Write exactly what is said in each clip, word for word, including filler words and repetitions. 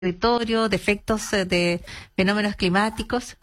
territorio, de efectos eh, de fenómenos climáticos?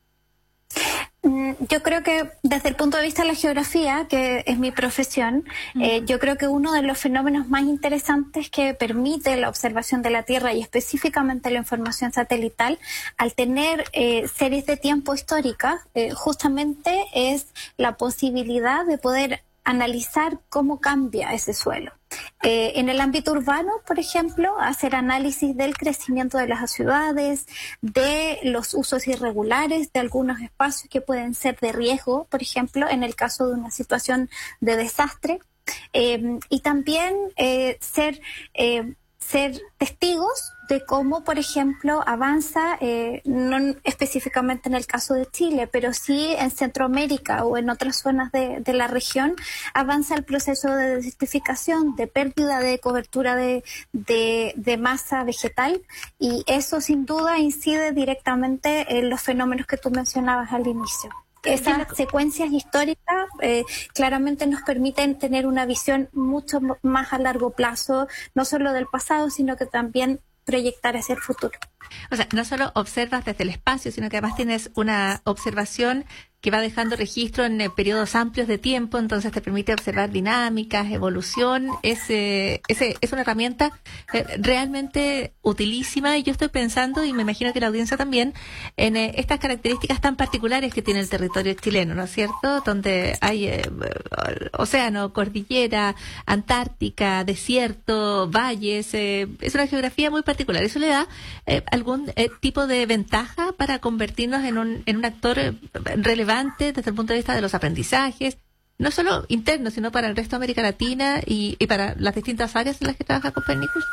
Yo creo que desde el punto de vista de la geografía, que es mi profesión, mm. eh, yo creo que uno de los fenómenos más interesantes que permite la observación de la Tierra y específicamente la información satelital, al tener eh, series de tiempo históricas, eh, justamente es la posibilidad de poder analizar cómo cambia ese suelo. Eh, en el ámbito urbano, por ejemplo, hacer análisis del crecimiento de las ciudades, de los usos irregulares de algunos espacios que pueden ser de riesgo, por ejemplo, en el caso de una situación de desastre, eh, y también eh, ser, eh, ser testigos de cómo, por ejemplo, avanza, eh, no específicamente en el caso de Chile, pero sí en Centroamérica o en otras zonas de, de la región, avanza el proceso de desertificación, de pérdida de cobertura de, de, de masa vegetal, y eso sin duda incide directamente en los fenómenos que tú mencionabas al inicio. Esas secuencias históricas eh, claramente nos permiten tener una visión mucho más a largo plazo, no solo del pasado, sino que también proyectar hacia el futuro. O sea, no solo observas desde el espacio, sino que además tienes una observación que va dejando registro en eh, periodos amplios de tiempo, entonces te permite observar dinámicas, evolución. Es, eh, es, es una herramienta eh, realmente utilísima, y yo estoy pensando, y me imagino que la audiencia también, en eh, estas características tan particulares que tiene el territorio chileno, ¿no es cierto? Donde hay eh, océano, cordillera, antártica, desierto, valles, eh, es una geografía muy particular. Eso le da eh, algún eh, tipo de ventaja para convertirnos en un, en un actor eh, relevante desde el punto de vista de los aprendizajes, no solo internos, sino para el resto de América Latina y, y para las distintas áreas en las que trabaja Copernicus.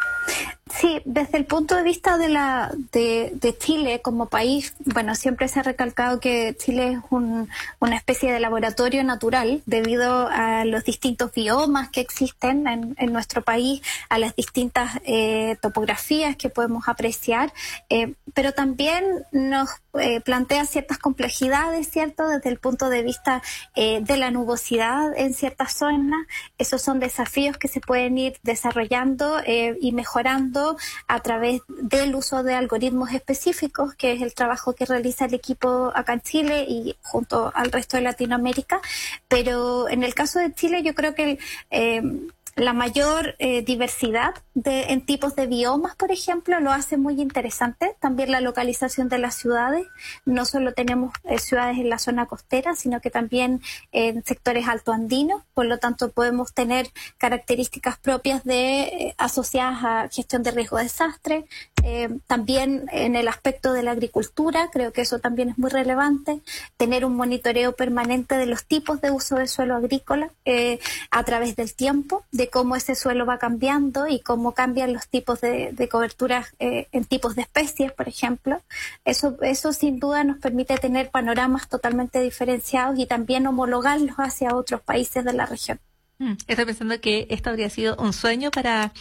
Sí, desde el punto de vista de la de, de Chile como país, bueno, siempre se ha recalcado que Chile es un, una especie de laboratorio natural debido a los distintos biomas que existen en, en nuestro país, a las distintas eh, topografías que podemos apreciar, eh, pero también nos eh, plantea ciertas complejidades, ¿cierto?, desde el punto de vista eh, de la nubosidad en ciertas zonas. Esos son desafíos que se pueden ir desarrollando eh, y mejorando a través del uso de algoritmos específicos, que es el trabajo que realiza el equipo acá en Chile y junto al resto de Latinoamérica. Pero en el caso de Chile yo creo que eh, la mayor eh, diversidad de, en tipos de biomas, por ejemplo, lo hace muy interesante. También la localización de las ciudades. No solo tenemos eh, ciudades en la zona costera, sino que también en sectores altoandinos. Por lo tanto, podemos tener características propias de eh, asociadas a gestión de riesgo de desastre. Eh, también en el aspecto de la agricultura, creo que eso también es muy relevante. Tener un monitoreo permanente de los tipos de uso del suelo agrícola eh, a través del tiempo, de cómo ese suelo va cambiando y cómo cambian los tipos de, de coberturas eh, en tipos de especies, por ejemplo. Eso, eso sin duda nos permite tener panoramas totalmente diferenciados y también homologarlos hacia otros países de la región. Mm, estoy pensando que esto habría sido un sueño para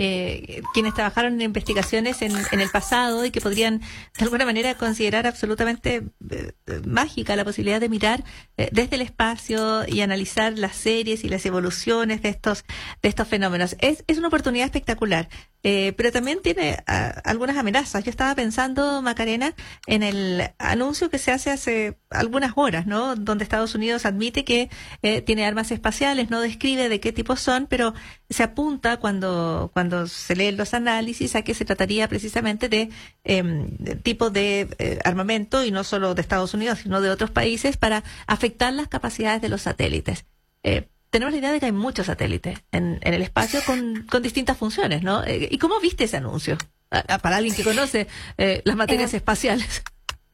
eh, quienes trabajaron en investigaciones en, en el pasado y que podrían de alguna manera considerar absolutamente eh, mágica la posibilidad de mirar eh, desde el espacio y analizar las series y las evoluciones de estos de estos fenómenos. Es, es una oportunidad espectacular, eh, pero también tiene a, algunas amenazas. Yo estaba pensando, Macarena, en el anuncio que se hace hace algunas horas, ¿no?, donde Estados Unidos admite que eh, tiene armas espaciales, no describe de qué tipo son, pero se apunta cuando cuando se leen los análisis a que se trataría precisamente de, eh, de tipo de eh, armamento, y no solo de Estados Unidos, sino de otros países, para afectar las capacidades de los satélites. Eh, tenemos la idea de que hay muchos satélites en, en el espacio con, con distintas funciones, ¿no? Eh, ¿Y cómo viste ese anuncio? A, a, para alguien que conoce eh, las materias eh, espaciales.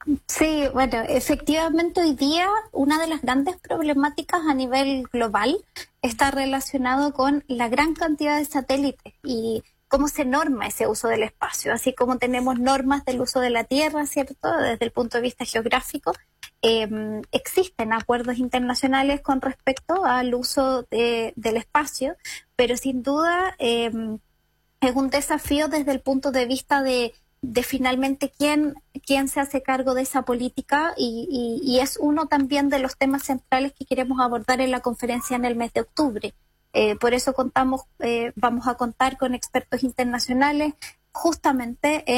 Sí, bueno, efectivamente hoy día una de las grandes problemáticas a nivel global está relacionado con la gran cantidad de satélites y cómo se norma ese uso del espacio, así como tenemos normas del uso de la Tierra, ¿cierto?, desde el punto de vista geográfico. Eh, existen acuerdos internacionales con respecto al uso de, del espacio, pero sin duda eh, es un desafío desde el punto de vista de de finalmente quién, quién se hace cargo de esa política y, y, y es uno también de los temas centrales que queremos abordar en la conferencia en el mes de octubre. Eh, por eso contamos, eh, vamos a contar con expertos internacionales justamente